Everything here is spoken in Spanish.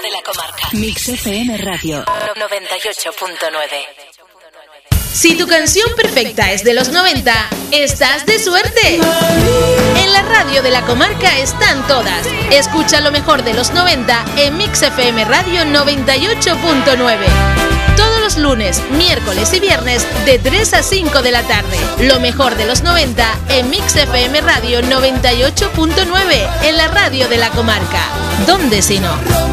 de la comarca. Mix FM Radio 98.9. Si tu canción perfecta es de los 90, estás de suerte. En la radio de la comarca están todas. Escucha lo mejor de los 90 en Mix FM Radio 98.9. Todos los lunes, miércoles y viernes de 3 a 5 de la tarde. Lo mejor de los 90 en Mix FM Radio 98.9 en la radio de la comarca. ¿Dónde si no?